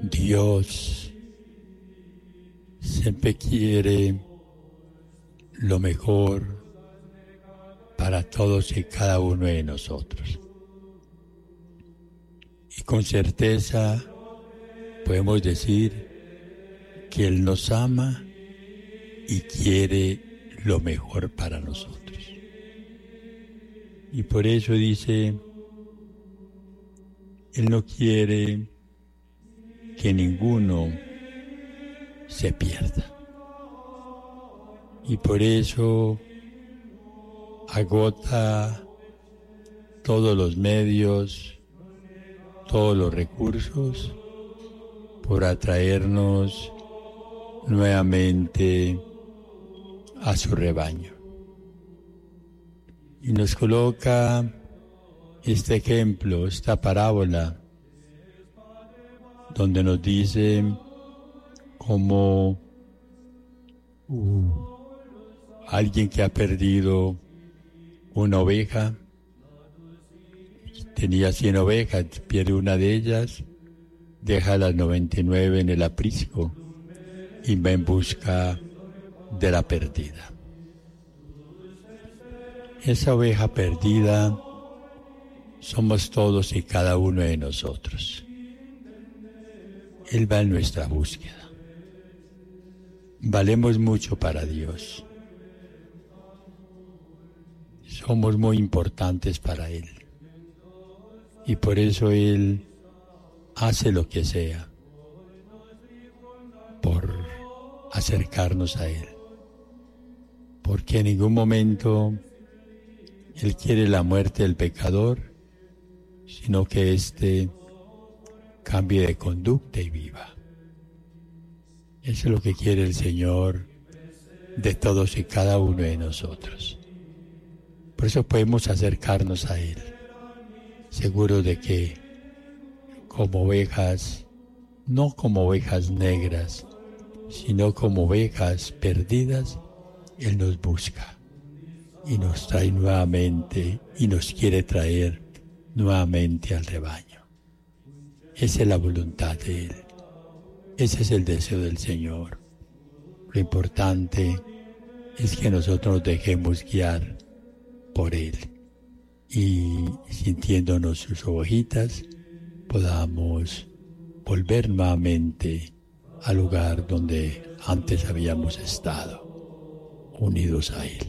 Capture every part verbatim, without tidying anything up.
Dios siempre quiere lo mejor para todos y cada uno de nosotros. Y con certeza podemos decir que Él nos ama y quiere lo mejor para nosotros. Y por eso dice, Él no quiere que ninguno se pierda. Y por eso agota todos los medios, todos los recursos por atraernos nuevamente a su rebaño. Y nos coloca este ejemplo, esta parábola, donde nos dice como uh, alguien que ha perdido una oveja, tenía cien ovejas, pierde una de ellas, deja las noventa y nueve en el aprisco y va en busca de la perdida. Esa oveja perdida somos todos y cada uno de nosotros. Él va en nuestra búsqueda. Valemos mucho para Dios. Somos muy importantes para Él. Y por eso Él hace lo que sea por acercarnos a Él. Porque en ningún momento Él quiere la muerte del pecador, sino que éste cambie de conducta y viva. Eso es lo que quiere el Señor de todos y cada uno de nosotros. Por eso podemos acercarnos a Él, seguros de que como ovejas, no como ovejas negras, sino como ovejas perdidas, Él nos busca y nos trae nuevamente y nos quiere traer nuevamente al rebaño. Esa es la voluntad de Él. Ese es el deseo del Señor. Lo importante es que nosotros nos dejemos guiar por Él y, sintiéndonos sus ovejitas, podamos volver nuevamente al lugar donde antes habíamos estado, unidos a Él.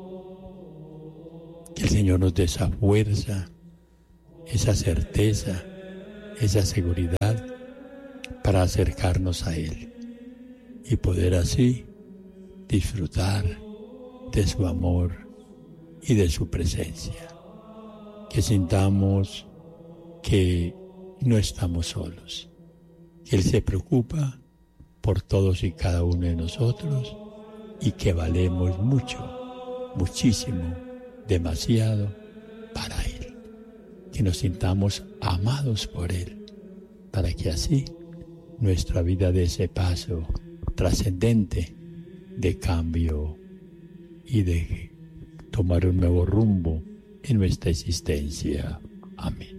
Que el Señor nos dé esa fuerza, esa certeza, esa seguridad para acercarnos a Él y poder así disfrutar de su amor y de su presencia. Que sintamos que no estamos solos, que Él se preocupa por todos y cada uno de nosotros y que valemos mucho, muchísimo, demasiado para Él. Que nos sintamos amados por Él, para que así nuestra vida dé ese paso trascendente de cambio y de tomar un nuevo rumbo en nuestra existencia. Amén.